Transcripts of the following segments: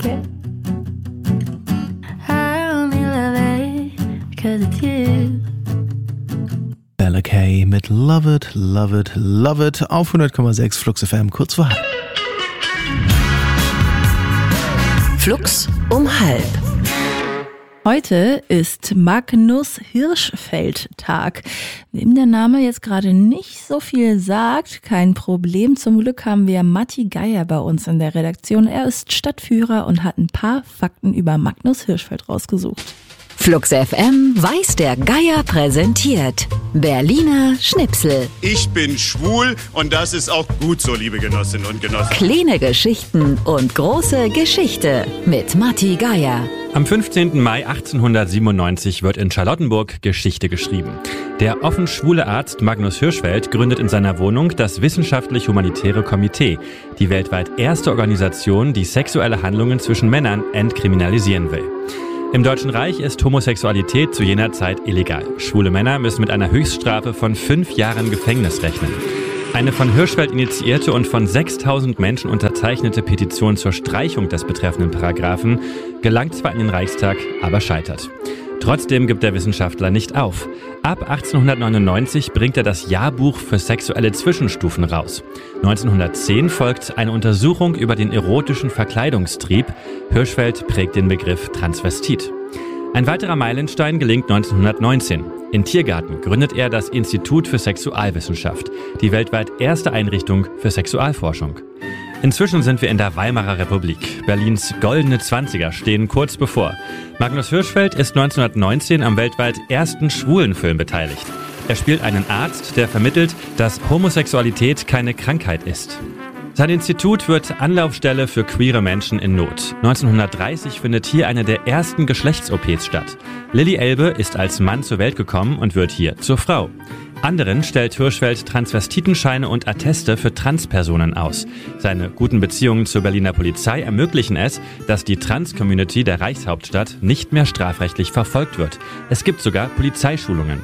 Yeah. I only love it because it's you. Bella Kay mit Love It, Love It, Love It auf 100,6 Flux FM, kurz vor halb. Flux um halb. Heute ist Magnus-Hirschfeld-Tag. Wem der Name jetzt gerade nicht so viel sagt, kein Problem. Zum Glück haben wir Matti Geier bei uns in der Redaktion. Er ist Stadtführer und hat ein paar Fakten über Magnus Hirschfeld rausgesucht. Flux FM weiß der Geier präsentiert. Berliner Schnipsel. Ich bin schwul und das ist auch gut so, liebe Genossinnen und Genossen. Kleine Geschichten und große Geschichte mit Matti Geier. Am 15. Mai 1897 wird in Charlottenburg Geschichte geschrieben. Der offen schwule Arzt Magnus Hirschfeld gründet in seiner Wohnung das Wissenschaftlich-Humanitäre Komitee, die weltweit erste Organisation, die sexuelle Handlungen zwischen Männern entkriminalisieren will. Im Deutschen Reich ist Homosexualität zu jener Zeit illegal. Schwule Männer müssen mit einer Höchststrafe von 5 Jahren Gefängnis rechnen. Eine von Hirschfeld initiierte und von 6.000 Menschen unterzeichnete Petition zur Streichung des betreffenden Paragraphen gelangt zwar in den Reichstag, aber scheitert. Trotzdem gibt der Wissenschaftler nicht auf. Ab 1899 bringt er das Jahrbuch für sexuelle Zwischenstufen raus. 1910 folgt eine Untersuchung über den erotischen Verkleidungstrieb. Hirschfeld prägt den Begriff Transvestit. Ein weiterer Meilenstein gelingt 1919. In Tiergarten gründet er das Institut für Sexualwissenschaft, die weltweit erste Einrichtung für Sexualforschung. Inzwischen sind wir in der Weimarer Republik. Berlins goldene 20er stehen kurz bevor. Magnus Hirschfeld ist 1919 am weltweit ersten Schwulenfilm beteiligt. Er spielt einen Arzt, der vermittelt, dass Homosexualität keine Krankheit ist. Sein Institut wird Anlaufstelle für queere Menschen in Not. 1930 findet hier eine der ersten Geschlechts-OPs statt. Lilly Elbe ist als Mann zur Welt gekommen und wird hier zur Frau. Anderen stellt Hirschfeld Transvestitenscheine und Atteste für Transpersonen aus. Seine guten Beziehungen zur Berliner Polizei ermöglichen es, dass die Trans-Community der Reichshauptstadt nicht mehr strafrechtlich verfolgt wird. Es gibt sogar Polizeischulungen.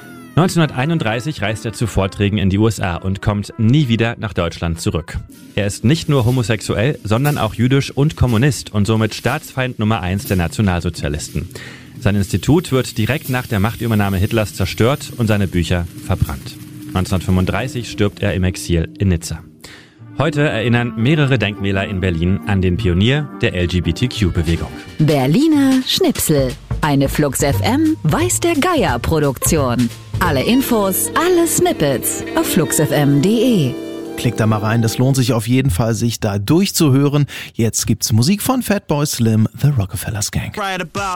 1931 reist er zu Vorträgen in die USA und kommt nie wieder nach Deutschland zurück. Er ist nicht nur homosexuell, sondern auch jüdisch und Kommunist und somit Staatsfeind Nummer 1 der Nationalsozialisten. Sein Institut wird direkt nach der Machtübernahme Hitlers zerstört und seine Bücher verbrannt. 1935 stirbt er im Exil in Nizza. Heute erinnern mehrere Denkmäler in Berlin an den Pionier der LGBTQ-Bewegung. Berliner Schnipsel. Eine Flux FM weiß der Geier Produktion. Alle Infos, alle Snippets auf fluxfm.de. Klickt da mal rein, das lohnt sich auf jeden Fall, sich da durchzuhören. Jetzt gibt's Musik von Fatboy Slim, The Rockefellers Gang.